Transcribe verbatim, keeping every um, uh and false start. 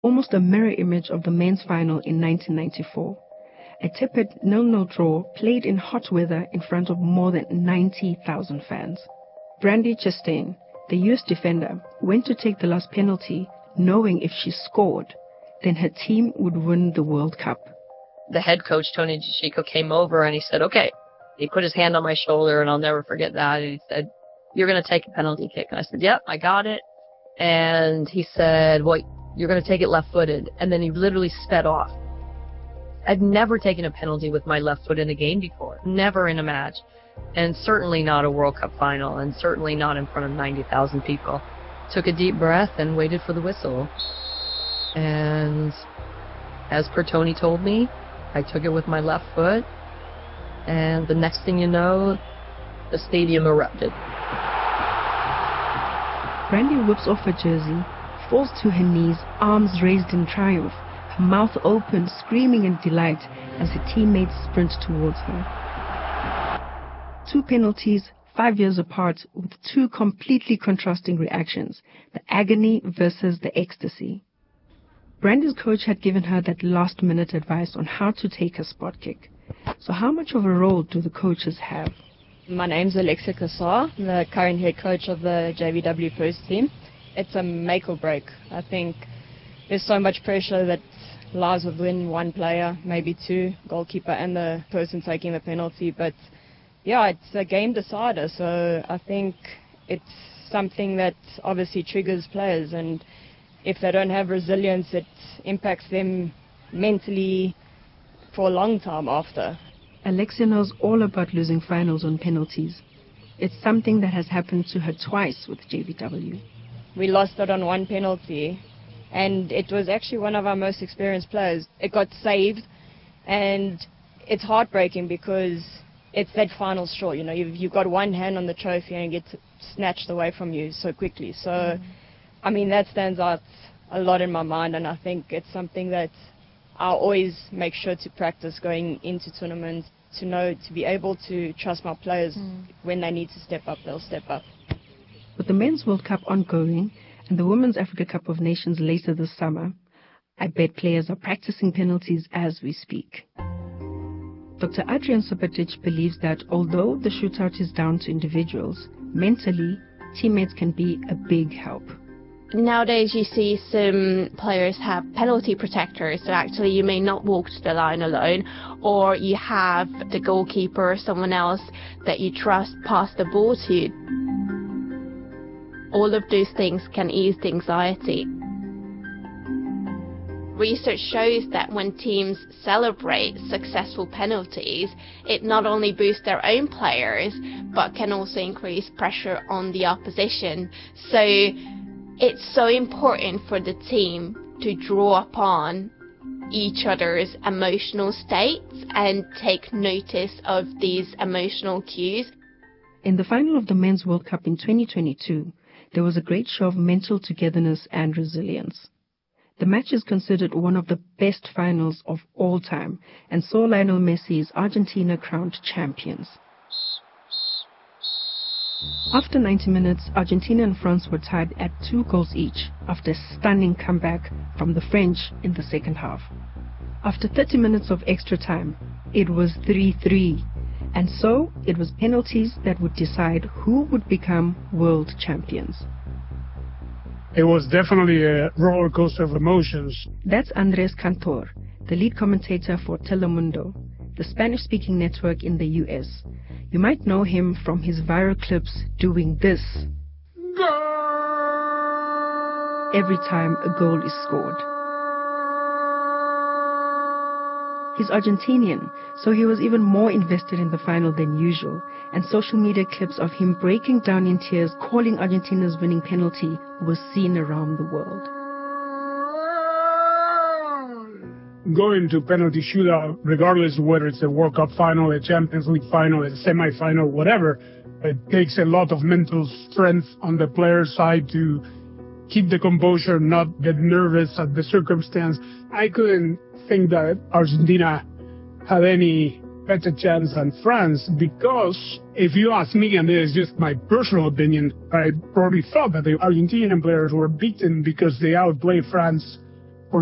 almost a mirror image of the men's final in nineteen ninety-four. A tepid nil nil draw played in hot weather in front of more than ninety thousand fans. Brandi Chastain, the U S defender, went to take the last penalty, knowing if she scored, then her team would win the World Cup. The head coach, Tony DeCicco, came over and he said, okay. He put his hand on my shoulder, and I'll never forget that. And he said, you're going to take a penalty kick. And I said, yep, I got it. And he said, well, you're going to take it left-footed. And then he literally sped off. I've never taken a penalty with my left foot in a game before. Never in a match. And certainly not a World Cup final. And certainly not in front of ninety thousand people. Took a deep breath and waited for the whistle. And as per Tony told me, I took it with my left foot. And the next thing you know, the stadium erupted. Brandi whips off her jersey, falls to her knees, arms raised in triumph, her mouth open, screaming in delight as her teammates sprint towards her. Two penalties, five years apart, with two completely contrasting reactions, the agony versus the ecstasy. Brandi's coach had given her that last-minute advice on how to take a spot kick. So how much of a role do the coaches have? My name's Alexia Kassar, the current head coach of the J V W first team. It's a make or break. I think there's so much pressure that lies within one player, maybe two, goalkeeper and the person taking the penalty. But yeah, it's a game decider. So I think it's something that obviously triggers players. And if they don't have resilience, it impacts them mentally for a long time after. Alexia knows all about losing finals on penalties. It's something that has happened to her twice with J V W. We lost it on one penalty, and it was actually one of our most experienced players. It got saved, and it's heartbreaking because it's that final straw. You know, you've, you've got one hand on the trophy and it gets snatched away from you so quickly. So, mm. I mean, that stands out a lot in my mind, and I think it's something that I'll always make sure to practice going into tournaments, to know, to be able to trust my players. Mm. When they need to step up, they'll step up. With the Men's World Cup ongoing and the Women's Africa Cup of Nations later this summer, I bet players are practicing penalties as we speak. Doctor Adrian Subotic believes that although the shootout is down to individuals, mentally, teammates can be a big help. Nowadays you see some players have penalty protectors, so actually you may not walk to the line alone, or you have the goalkeeper or someone else that you trust pass the ball to. All of those things can ease the anxiety. Research shows that when teams celebrate successful penalties, it not only boosts their own players, but can also increase pressure on the opposition. So it's so important for the team to draw upon each other's emotional states and take notice of these emotional cues. In the final of the Men's World Cup in twenty twenty-two, there was a great show of mental togetherness and resilience. The match is considered one of the best finals of all time and saw Lionel Messi's Argentina crowned champions. After ninety minutes, Argentina and France were tied at two goals each after a stunning comeback from the French in the second half. After thirty minutes of extra time, it was three three, and so it was penalties that would decide who would become world champions. It was definitely a roller coaster of emotions. That's Andres Cantor, the lead commentator for Telemundo, the Spanish-speaking network in the U S. You might know him from his viral clips doing this every time a goal is scored. He's Argentinian, so he was even more invested in the final than usual, and social media clips of him breaking down in tears calling Argentina's winning penalty were seen around the world. Going to penalty shootout, regardless of whether it's a World Cup final, a Champions League final, a semi-final, whatever, it takes a lot of mental strength on the player's side to keep the composure, not get nervous at the circumstance. I couldn't think that Argentina had any better chance than France, because if you ask me, and this is just my personal opinion, I probably thought that the Argentinian players were beaten because they outplayed France